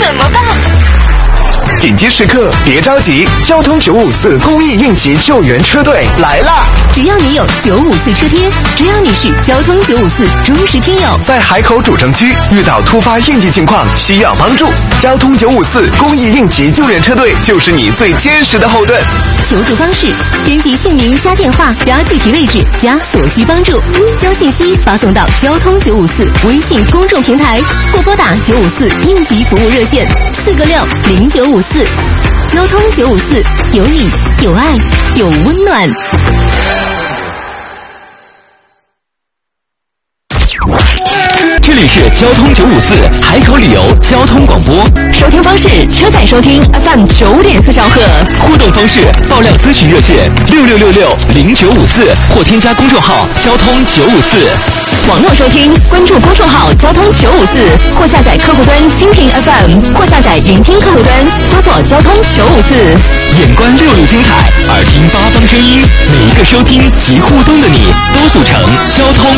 怎么办？ 紧急时刻别着急，交通954公益应急救援车队来啦！ 只要你有954车贴，只要你是交通954忠实听友， 在海口主城区遇到突发应急情况需要帮助，交通954公益应急救援车队就是你最坚实的后盾。 求助方式：编辑姓名加电话加具体位置加所需帮助，将信息发送到交通954微信公众平台，或拨打954应急服务热线4个60954。交通954，有你有爱有温暖。 这里是交通954海口旅游交通广播， 收听方式：车载收听 FM 9.4兆赫， 互动方式：爆料咨询热线66660954或添加公众号交通954。 网络收听，关注公众号交通954，或下载客户端蜻蜓 FM， 或下载云听客户端，搜索交通954。 眼观六路精彩，耳听八方声音，每一个收听及互动的你，都组成交通